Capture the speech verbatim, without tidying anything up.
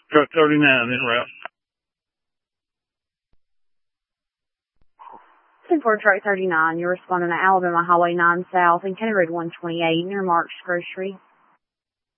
Truck thirty-nine en route. ten four Truck thirty-nine, you're responding to Alabama Highway nine South and County Road one twenty-eight near Mark's Grocery.